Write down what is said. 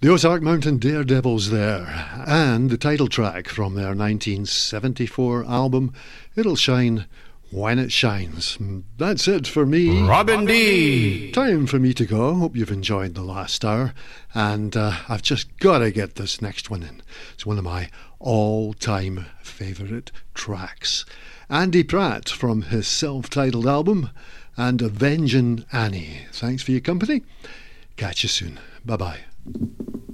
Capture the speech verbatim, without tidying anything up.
The Ozark Mountain Daredevils there, and the title track from their nineteen seventy-four album, It'll Shine When It Shines. That's it for me. Robin D. Time for me to go. Hope you've enjoyed the last hour. And uh, I've just got to get this next one in. It's one of my all-time favourite tracks. Andy Pratt from his self-titled album, and Avengin' Annie. Thanks for your company. Catch you soon. Bye-bye.